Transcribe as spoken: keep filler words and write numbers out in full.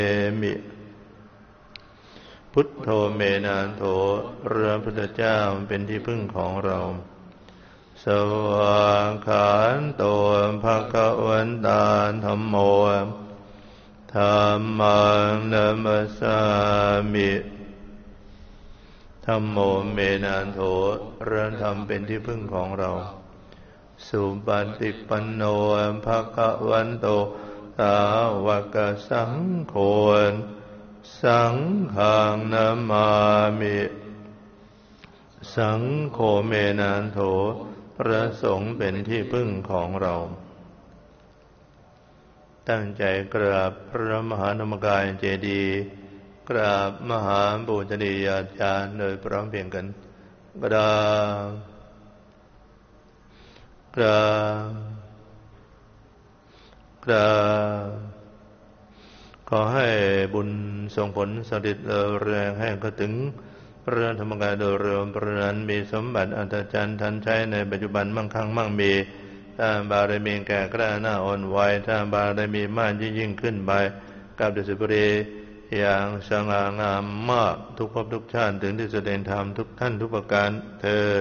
มิพุทโธเมนันโธพระพุทธเจ้าเป็นที่พึ่งของเราสวากขาโตภคะวันตาธัมโมธัมมังนัมสสามิธัมโมเมนันโธพระธรรมเป็นที่พึ่งของเราสุปฏิปันโนภคะวันโตสาวกสังโฆสังฆังนามามิสังโฆเมนันโธพระสงฆ์เป็นที่พึ่งของเราตั้งใจกราบพระมหานามกายเจดีย์กราบมหาบูชนียาจารย์โดยพร้อมเพรียงกันกราบกราบกราบขอให้บุญส่งผลสำเร็จแรงให้ก็ถึงพระธรรมกายโดยรวมพระนั้นมีสมบัติอัศจรรย์ทันใช้ในปัจจุบันมั่งคั่งมั่งมีถ้าบารมีแก่กล้าหน้าอ่อนไหวถ้าบารมีมากยิ่งขึ้นไปกับดุสิตบุรีอย่างสง่างามมากทุกภพทุกชาติถึงที่แสดงธรรมทุกท่านทุกประการเธอ